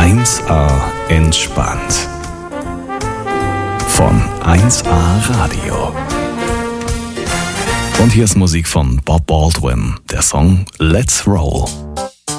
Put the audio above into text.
1A entspannt. Von 1A Radio. Und hier ist Musik von Bob Baldwin, der Song Let's Roll.